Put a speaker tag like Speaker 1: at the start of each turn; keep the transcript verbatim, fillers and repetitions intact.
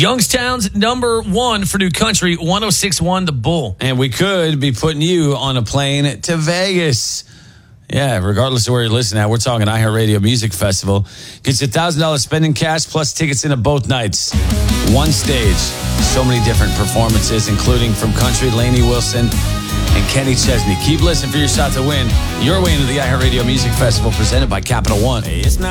Speaker 1: Youngstown's number one for new country, one oh six point one The Bull.
Speaker 2: And we could be putting you on a plane to Vegas. Yeah, regardless of where you're listening at, we're talking iHeartRadio Music Festival. Gets you one thousand dollars spending cash plus tickets into both nights. One stage. So many different performances, including from country, Lainey Wilson and Kenny Chesney. Keep listening for your shot to win your way into the iHeartRadio Music Festival presented by Capital One.
Speaker 3: It's not